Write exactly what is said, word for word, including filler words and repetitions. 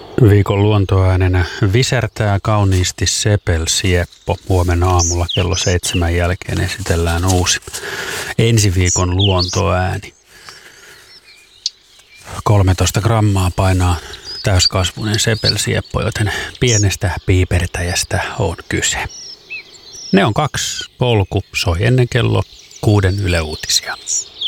Viikon luontoäänenä visertää kauniisti sepelsieppo. Huomenna aamulla kello seitsemän jälkeen esitellään uusi ensi viikon luontoääni. kolmetoista grammaa painaa täyskasvuinen sepelsieppo, joten pienestä piipertäjästä on kyse. Ne on kaksi. Polku soi ennen kello kuuden Yle Uutisia.